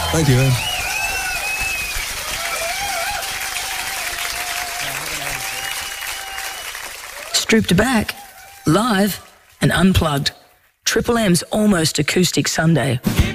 Thank you, man. Stripped back, live and unplugged. Triple M's Almost Acoustic Sunday.